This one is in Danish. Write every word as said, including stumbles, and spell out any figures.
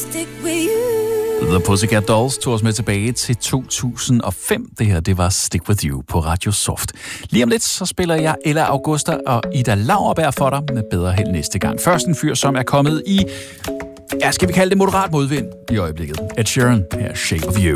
stick with you. The Pussycat Dolls tog os med tilbage til to tusind og fem. Det her, det var Stick With You på Radio Soft. Lige om lidt, så spiller jeg Ella Augusta og Ida Lauerberg for dig med bedre held næste gang. Først en fyr, som er kommet i, ja, skal vi kalde det moderat modvind i øjeblikket. Ed Sheeran, her Shape of You.